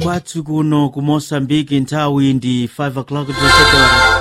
kwathu kuno ku Moçambique nthawi ndi 5 o'clock to 7 horas.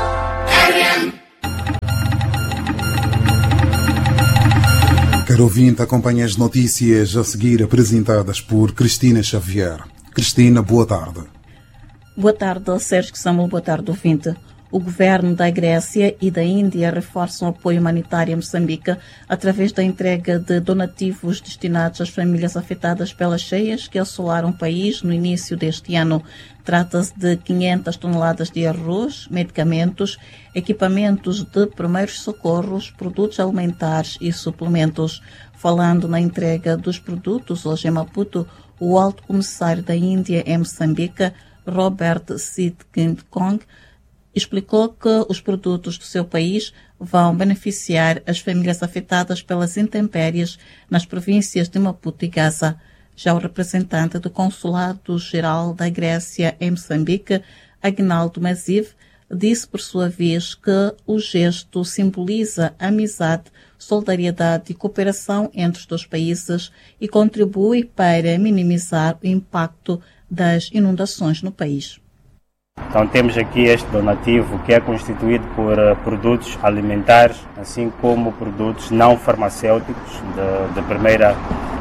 Caro ouvinte, acompanhe as notícias a seguir apresentadas por Cristina Xavier. Cristina, boa tarde. Boa tarde, Sérgio Samuel. Boa tarde, ouvinte. O governo da Grécia e da Índia reforçam o apoio humanitário a Moçambique através da entrega de donativos destinados às famílias afetadas pelas cheias que assolaram o país no início deste ano. Trata-se de 500 toneladas de arroz, medicamentos, equipamentos de primeiros socorros, produtos alimentares e suplementos. Falando na entrega dos produtos hoje em Maputo, o alto comissário da Índia em Moçambique, Robert Sitkinkong, explicou que os produtos do seu país vão beneficiar as famílias afetadas pelas intempéries nas províncias de Maputo e Gaza. Já o representante do Consulado-Geral da Grécia em Moçambique, Agnaldo Maziv, disse por sua vez que o gesto simboliza amizade, solidariedade e cooperação entre os dois países e contribui para minimizar o impacto das inundações no país. Então temos aqui este donativo que é constituído por produtos alimentares, assim como produtos não farmacêuticos de primeira,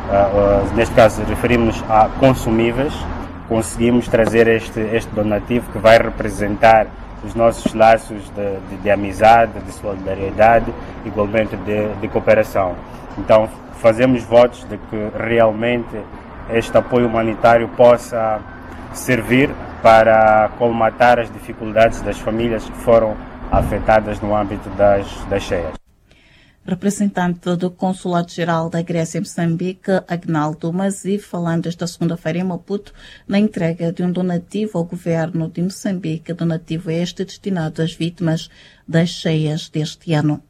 neste caso referimos a consumíveis. Conseguimos trazer este donativo que vai representar os nossos laços de amizade, de solidariedade, igualmente de cooperação. Então fazemos votos de que realmente este apoio humanitário possa servir para colmatar as dificuldades das famílias que foram afetadas no âmbito das cheias. Representante do Consulado-Geral da Grécia em Moçambique, Agnaldo Maziv, falando esta segunda-feira em Maputo, na entrega de um donativo ao governo de Moçambique, donativo este destinado às vítimas das cheias deste ano.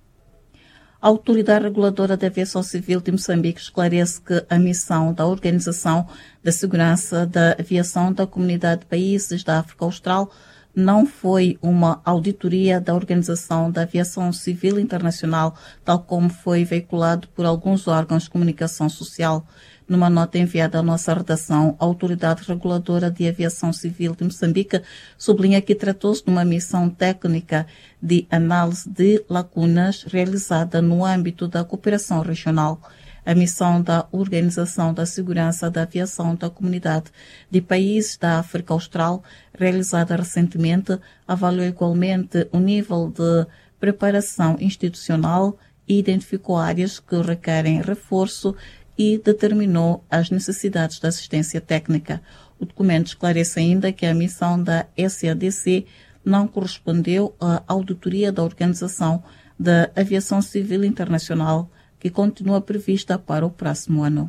A Autoridade Reguladora da Aviação Civil de Moçambique esclarece que a missão da Organização da Segurança da Aviação da Comunidade de Países da África Austral não foi uma auditoria da Organização da Aviação Civil Internacional, tal como foi veiculado por alguns órgãos de comunicação social. Numa nota enviada à nossa redação, a Autoridade Reguladora de Aviação Civil de Moçambique sublinha que tratou-se de uma missão técnica de análise de lacunas realizada no âmbito da cooperação regional. A missão da Organização da Segurança da Aviação da Comunidade de Países da África Austral, realizada recentemente, avaliou igualmente o nível de preparação institucional e identificou áreas que requerem reforço e determinou as necessidades de assistência técnica. O documento esclarece ainda que a missão da SADC não correspondeu à auditoria da Organização da Aviação Civil Internacional, que continua prevista para o próximo ano.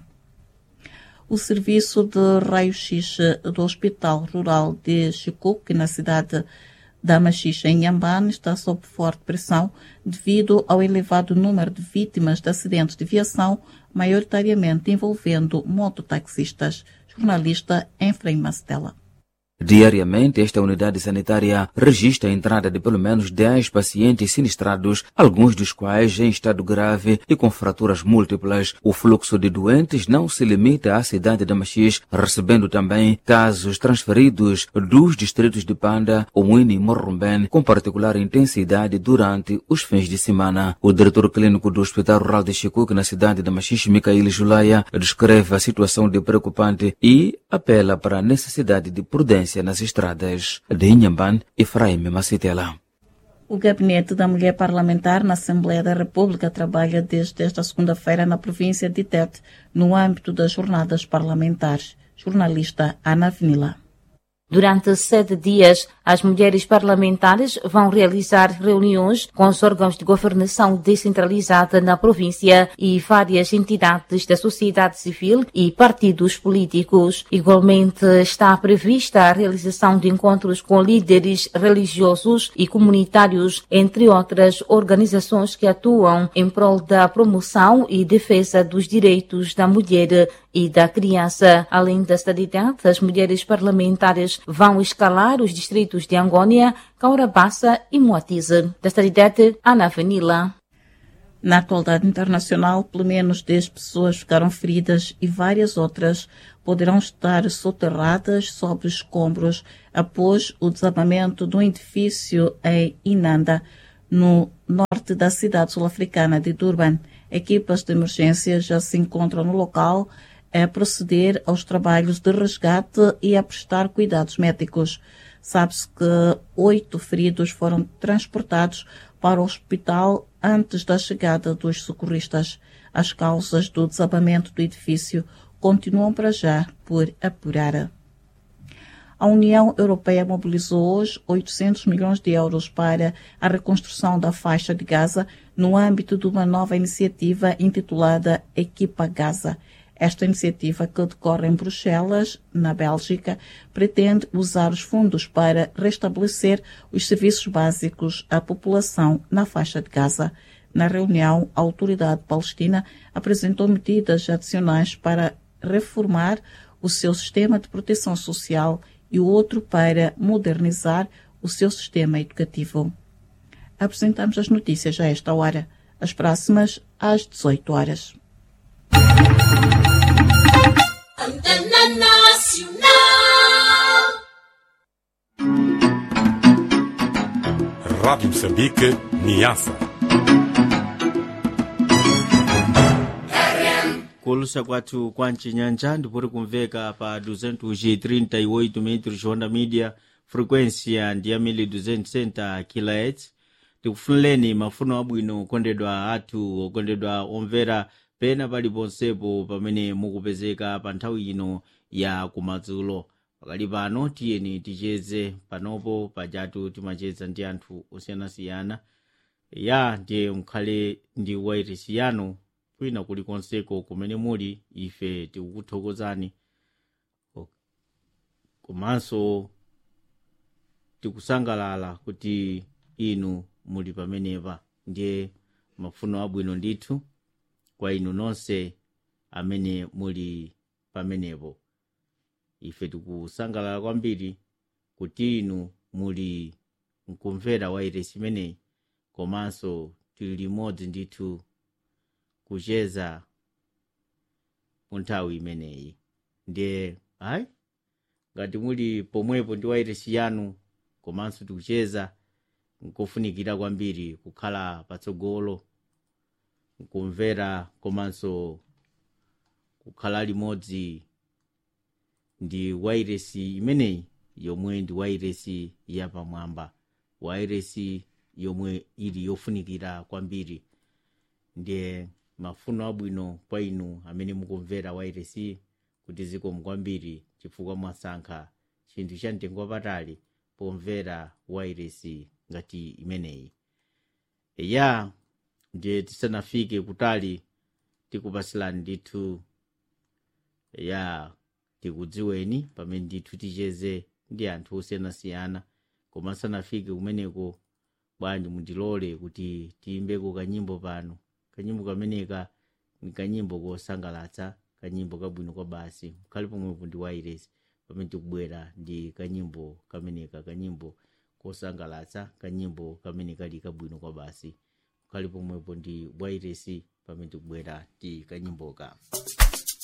O serviço de raio-x do Hospital Rural de Chikuque, na cidade da Machixe, em Inhambane, está sob forte pressão devido ao elevado número de vítimas de acidentes de viação, maioritariamente envolvendo mototaxistas. Jornalista Efraim Mastella. Diariamente, esta unidade sanitária registra a entrada de pelo menos 10 pacientes sinistrados, alguns dos quais em estado grave e com fraturas múltiplas. O fluxo de doentes não se limita à cidade de Machixe, recebendo também casos transferidos dos distritos de Panda, Omuini e Morrumbene, com particular intensidade durante os fins de semana. O diretor clínico do Hospital Rural de Chikuque, na cidade de Machixe, Micael Julaya, descreve a situação de preocupante e apela para a necessidade de prudência nas estradas de Inhambane e Efraim Macitela. O Gabinete da Mulher Parlamentar na Assembleia da República trabalha desde esta segunda-feira na província de Tete, no âmbito das jornadas parlamentares. Jornalista Ana Avenila. Durante 7 dias, as mulheres parlamentares vão realizar reuniões com os órgãos de governação descentralizada na província e várias entidades da sociedade civil e partidos políticos. Igualmente, está prevista a realização de encontros com líderes religiosos e comunitários, entre outras organizações que atuam em prol da promoção e defesa dos direitos da mulher e da criança. Além da cidade, as mulheres parlamentares vão escalar os distritos de Angônia, Caurabassa e Moatize. Da cidade, Ana Avenila. Na atualidade internacional, pelo menos 10 pessoas ficaram feridas e várias outras poderão estar soterradas sob escombros após o desabamento de um edifício em Inanda, no norte da cidade sul-africana de Durban. Equipas de emergência já se encontram no local a proceder aos trabalhos de resgate e a prestar cuidados médicos. Sabe-se que 8 feridos foram transportados para o hospital antes da chegada dos socorristas. As causas do desabamento do edifício continuam para já por apurar. A União Europeia mobilizou hoje 800 milhões de euros para a reconstrução da faixa de Gaza no âmbito de uma nova iniciativa intitulada Equipa Gaza. Esta iniciativa, que decorre em Bruxelas, na Bélgica, pretende usar os fundos para restabelecer os serviços básicos à população na faixa de Gaza. Na reunião, a autoridade palestina apresentou medidas adicionais para reformar o seu sistema de proteção social e o outro para modernizar o seu sistema educativo. Apresentamos as notícias a esta hora. As próximas, às 18 horas. Antena Nacional. Rádio Moçambique, Niassa. Kulusa kwathu kwa Chinyanja ndipuri kumveka pa 238 metros onda media frequência ndi ya 1260 kHz. Tikufunireni mafuno abwino okondedwa athu okondedwa omvera pena paliponsepo pamene mukupezeka pa nthawi ino ya kumadzulo. Pakali pano tiyeni ticheze panopo pajatu timacheza ndi anthu osiyanasiyana. Ndiye mukhale ndi wairesi yanu kwina kulikonseko kumene muli, ife tikukuthokozani komanso tikusangalala kuti inu muli pamenepa. Ndiye mafuno abwino ndithu kwa inu nonse amene muli pamenepo. Ife tikusangalala kwambiri kuti inu muli mkumvera wairesi imeneyi, komanso tili limodzi ndithu kucheza munthawi imeneyi. Ndiye ngati muli pomwepo ndi wairesi yanu komanso tikucheza, nkofunikira kwambiri kukhala patsogolo nkumvera komanso kukhala limodzi ndi wairesi imeneyi yomwe ndi wairesi yapamwamba, wairesi yomwe ili yofunikira kwambiri. Ndiye mafuno abwino kwa inu amene mukumvera wairesi kuti zikomo kwambiri chifukwa mwasankha chinthu cha mtengo wapatali pomvera wairesi ngati imeneyi. Ndiye tisanafike kutali tikupasilani ndithu tikudziweni pamene ndithu ticheze ndi anthu osiyanasiyana. Koma sanafike kumeneko bwanji mundilole kuti tiyimbeko kanyimbo pano. Kanyimbo kameneka ni kanyimbo kosangalatsa, kanyimbo kabwino kwa basi. Mukhale pomwepo ndi wairesi pamene tikubwera ndi kanyimbo kameneka, kanyimbo kosangalatsa, kanyimbo kamene kali kabwino kwa basi. Mukhale pomwepo ndi wairesi pamene tikubwera ndi kanyimboka.